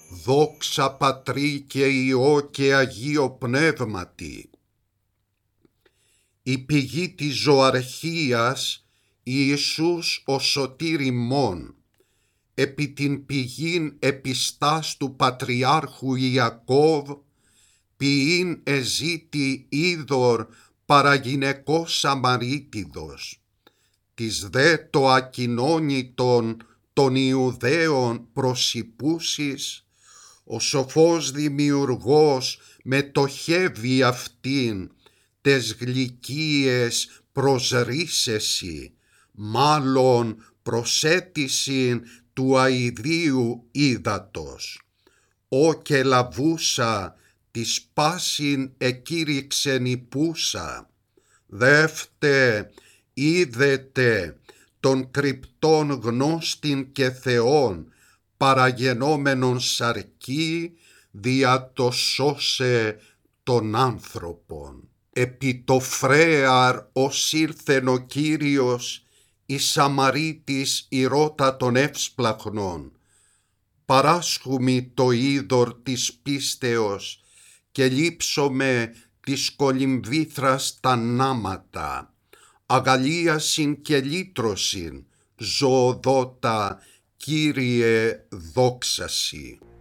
Δόξα Πατρί και Υιό και Αγίο Πνεύματι. Η πηγή της ζωαρχίας, Ιησούς ο σωτήρ ημών, επί την πηγήν επιστάς του Πατριάρχου Ιακώβ, ποιήν εζήτη είδωρ παραγυναικός Σαμαρίτιδος, της δε το ακοινώνητον των Ιουδαίων προσυπούσεις, ο σοφός δημιουργός μετοχεύει αυτήν, τες γλυκίες προσρίσεσι, μάλλον προσέτησιν του αηδίου ύδατος. Ω και λαβούσα της πάσιν εκήρυξεν υπούσα, δεύτε είδετε των κρυπτών γνώστην και Θεόν, παραγενόμενον σαρκί, δια το σώσε των άνθρωπον. Επί το φρέαρ ως ήλθεν ο Κύριος, η Σαμαρίτης ηρώτα των εύσπλαχνων, παράσχουμι το είδωρ της πίστεως και λείψομε της κολυμβήθρας τα νάματα, αγαλίασιν και λύτρωσιν, ζωοδότα Κύριε δόξασι.